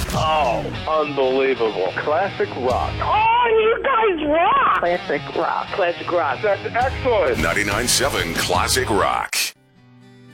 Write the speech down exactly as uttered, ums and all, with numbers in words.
Oh, unbelievable. Classic rock. Oh, you guys rock. Classic rock. Classic rock. That's excellent. ninety-nine point seven Classic Rock.